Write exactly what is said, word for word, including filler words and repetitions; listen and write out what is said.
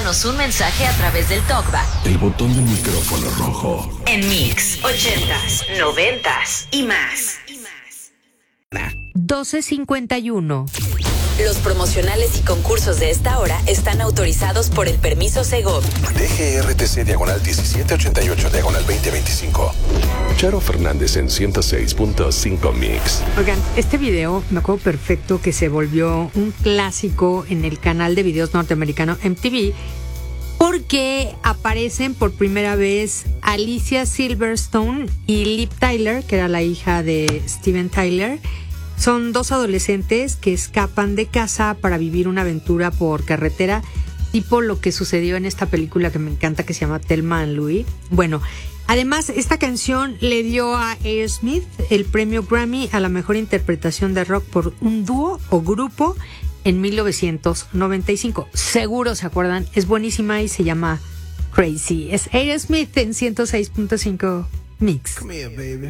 Déjanos un mensaje a través del TalkBack. El botón del micrófono rojo. En Mix, ochentas, noventas y más. doce cincuenta y uno. Los promocionales y concursos de esta hora están autorizados por el permiso Segov. D G R T C diagonal diecisiete ochenta y ocho diagonal veinte veinticinco. Charo Fernández en ciento seis punto cinco Mix. Oigan, este video me acuerdo perfecto que se volvió un clásico en el canal de videos norteamericano M T V porque aparecen por primera vez Alicia Silverstone y Liv Tyler, que era la hija de Steven Tyler. Son dos adolescentes que escapan de casa para vivir una aventura por carretera, tipo lo que sucedió en esta película que me encanta, que se llama Thelma and Louise. Bueno, además esta canción le dio a Aerosmith el premio Grammy a la mejor interpretación de rock por un dúo o grupo en mil novecientos noventa y cinco. Seguro se acuerdan, es buenísima y se llama Crazy. Es Aerosmith en ciento seis punto cinco Mix. Come here, baby.